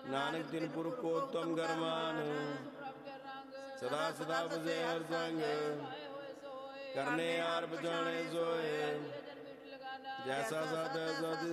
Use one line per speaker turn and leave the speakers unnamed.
ਨਾਨਕ ਤਿਨ ਪੁਰਖ ਕੋ ਉਤਮ ਗਰਮਾਨ। ਸਦਾ ਸਦਾ ਬਜੇ ਹਰ ਸੰਗ ਕਰਨੇ ਆਰ ਬਚਾਣੇ ਸੋਏ। ਜੈਸਾ ਸਾਧ